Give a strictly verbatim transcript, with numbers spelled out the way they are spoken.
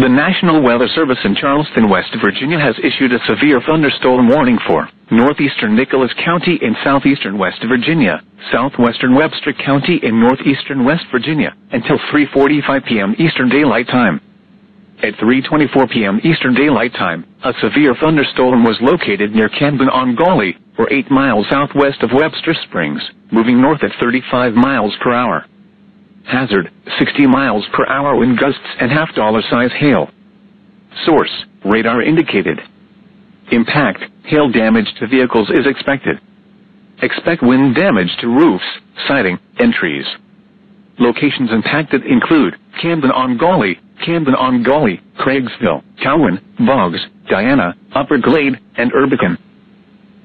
The National Weather Service in Charleston, West Virginia has issued a severe thunderstorm warning for northeastern Nicholas County in southeastern West Virginia, southwestern Webster County in northeastern West Virginia, until three forty-five p m Eastern Daylight Time. At three twenty-four p m Eastern Daylight Time, a severe thunderstorm was located near Camden-on-Gauley, or eight miles southwest of Webster Springs, moving north at thirty-five miles per hour. Hazard, sixty miles per hour wind gusts and half-dollar-size hail. Source, radar indicated. Impact, hail damage to vehicles is expected. Expect wind damage to roofs, siding, and trees. Locations impacted include Camden-on-Gauley, Camden-on-Gauley, Craigsville, Cowan, Boggs, Diana, Upper Glade, and Erbican.